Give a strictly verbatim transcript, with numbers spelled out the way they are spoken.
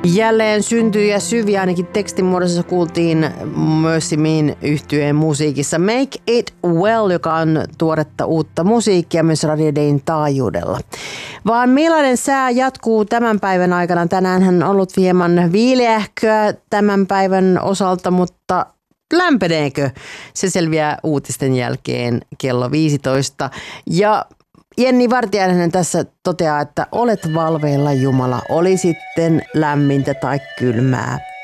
Jälleen syntyy ja syviä, ainakin tekstin muodossa kuultiin Mercy-Men yhtyeen musiikissa Make It Well, joka on tuoretta uutta musiikkia myös Radio Dayn taajuudella. Vaan millainen sää jatkuu tämän päivän aikana? Tänään on ollut hieman viileähköä tämän päivän osalta, mutta lämpeneekö? Se selviää uutisten jälkeen kello viisitoista. Ja Jenni Vartiainen tässä toteaa, että olet valveilla Jumala, oli sitten lämmintä tai kylmää.